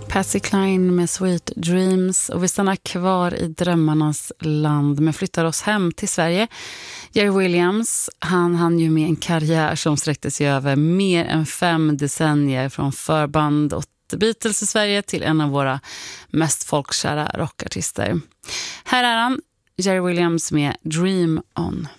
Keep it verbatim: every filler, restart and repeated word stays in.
Patsy Cline med Sweet Dreams, och vi stannar kvar i drömmarnas land men flyttar oss hem till Sverige. Jerry Williams, han hann ju med en karriär som sträckte sig över mer än fem decennier, från förband och Beatles i Sverige till en av våra mest folkkära rockartister. Här är han, Jerry Williams med Dream On.